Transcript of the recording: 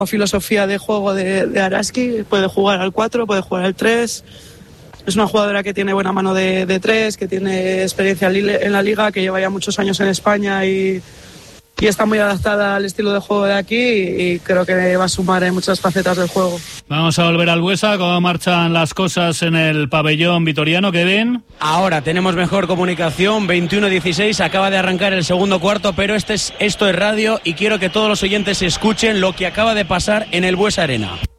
filosofía de juego de Araski, puede jugar al 4, puede jugar al 3. Es una jugadora que tiene buena mano de 3, que tiene experiencia en la liga, que lleva ya muchos años en España y está muy adaptada al estilo de juego de aquí y creo que va a sumar en muchas facetas del juego. Vamos a volver al Buesa, cómo marchan las cosas en el pabellón vitoriano, Kevin. Ahora tenemos mejor comunicación, 21-16, acaba de arrancar el segundo cuarto, pero esto es radio y quiero que todos los oyentes escuchen lo que acaba de pasar en el Buesa Arena.